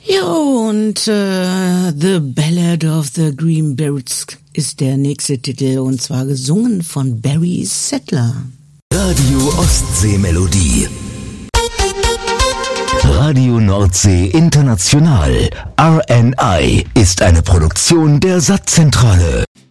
Ja, und The Ballad of the Green Berets ist der nächste Titel, und zwar gesungen von Barry Settler. Radio Ostsee-Melodie. Radio Nordsee International, RNI, ist eine Produktion der Sattzentrale.